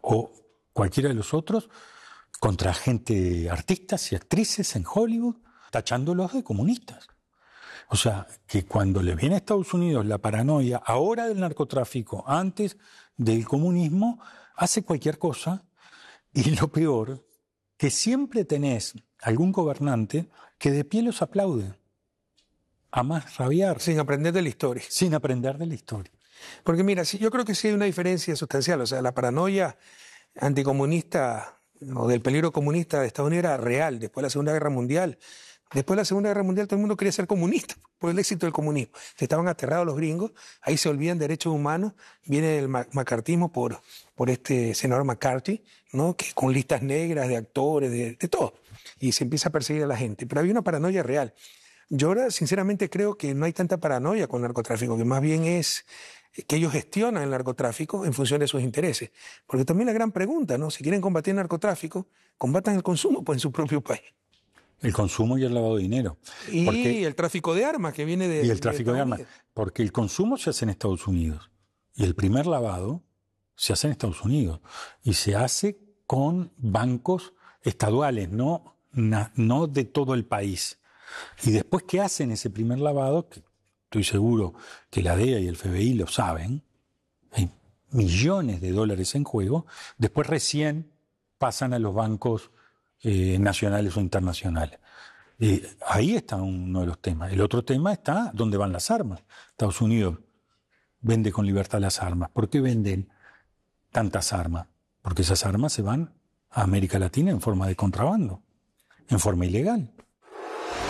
o cualquiera de los otros, contra gente, artistas y actrices en Hollywood, tachándolos de comunistas. O sea, que cuando le viene a Estados Unidos la paranoia, ahora del narcotráfico, antes del comunismo, hace cualquier cosa, y lo peor, que siempre tenés algún gobernante que de pie los aplaude, a más rabiar. Sin aprender de la historia. Sin aprender de la historia. Porque mira, yo creo que sí hay una diferencia sustancial. O sea, la paranoia anticomunista o del peligro comunista de Estados Unidos era real después de la Segunda Guerra Mundial. Después de la Segunda Guerra Mundial todo el mundo quería ser comunista por el éxito del comunismo. Se estaban aterrados los gringos, ahí se olvidan derechos humanos, viene el macartismo por este senador McCarthy, ¿no? Que con listas negras de actores, de todo, y se empieza a perseguir a la gente. Pero había una paranoia real. Yo ahora sinceramente creo que no hay tanta paranoia con el narcotráfico, que más bien es que ellos gestionan el narcotráfico en función de sus intereses. Porque también la gran pregunta, ¿no? Si quieren combatir el narcotráfico, combatan el consumo pues, en su propio país. El consumo y el lavado de dinero. Y el tráfico de armas que viene de... Y el tráfico de armas. Porque el consumo se hace en Estados Unidos. Y el primer lavado se hace en Estados Unidos. Y se hace con bancos estaduales, no de todo el país. Y después que hacen ese primer lavado, que estoy seguro que la DEA y el FBI lo saben, hay millones de dólares en juego, después recién pasan a los bancos nacionales o internacionales. Ahí está uno de los temas. El otro tema está dónde van las armas. Estados Unidos vende con libertad las armas. ¿Por qué venden tantas armas? Porque esas armas se van a América Latina en forma de contrabando, en forma ilegal.